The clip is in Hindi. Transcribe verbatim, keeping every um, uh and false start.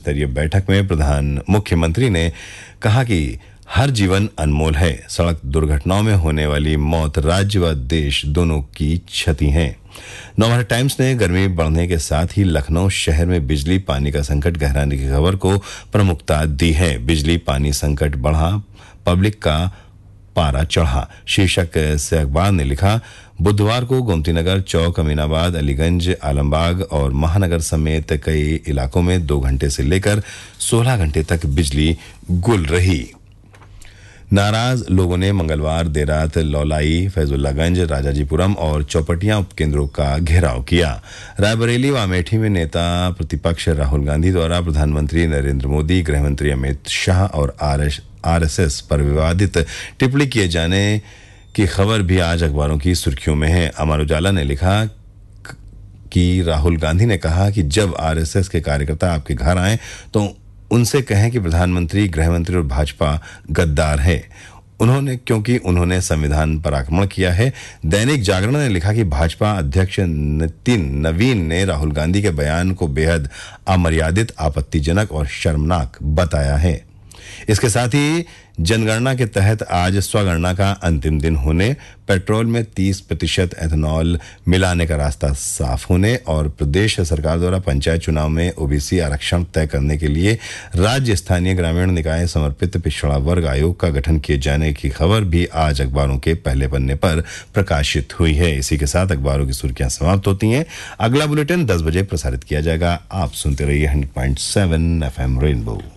स्तरीय बैठक में प्रधान मुख्यमंत्री ने कहा कि हर जीवन अनमोल है। सड़क दुर्घटनाओं में होने वाली मौत राज्य व देश दोनों की क्षति है। नवभारत टाइम्स ने गर्मी बढ़ने के साथ ही लखनऊ शहर में बिजली पानी का संकट गहराने की खबर को प्रमुखता दी है। बिजली पानी संकट बढ़ा, पब्लिक का पारा चढ़ा शीर्षक से अखबार ने लिखा, बुधवार को गोमतीनगर चौक, अमीनाबाद, अलीगंज, आलमबाग और महानगर समेत कई इलाकों में दो घंटे से लेकर सोलह घंटे तक बिजली गुल रही। नाराज लोगों ने मंगलवार देर रात लौलाई, फैजुल्लागंज, राजाजीपुरम और चौपटिया उपकेंद्रों का घेराव किया। रायबरेली व अमेठी में नेता प्रतिपक्ष राहुल गांधी द्वारा प्रधानमंत्री नरेंद्र मोदी, गृहमंत्री अमित शाह और आरएसएस पर विवादित टिप्पणी किए जाने की खबर भी आज अखबारों की सुर्खियों में है। अमर उजाला ने लिखा कि राहुल गांधी ने कहा कि जब आरएसएस के कार्यकर्ता आपके घर आए तो उनसे कहें कि प्रधानमंत्री, गृहमंत्री और भाजपा गद्दार है, उन्होंने क्योंकि उन्होंने संविधान पर आक्रमण किया है। दैनिक जागरण ने लिखा कि भाजपा अध्यक्ष नितिन नवीन ने राहुल गांधी के बयान को बेहद अमर्यादित, आपत्तिजनक और शर्मनाक बताया है। इसके साथ ही जनगणना के तहत आज स्वगणना का अंतिम दिन होने, पेट्रोल में तीस प्रतिशत एथेनॉल मिलाने का रास्ता साफ होने और प्रदेश सरकार द्वारा पंचायत चुनाव में ओबीसी आरक्षण तय करने के लिए राज्य स्थानीय ग्रामीण निकाय समर्पित पिछड़ा वर्ग आयोग का गठन किए जाने की खबर भी आज अखबारों के पहले पन्ने पर प्रकाशित हुई है। इसी के साथ अखबारों की सुर्खियां समाप्त होती हैं। अगला बुलेटिन दस बजे प्रसारित किया जाएगा। आप सुनते रहिए hundred point seven F M rainbow.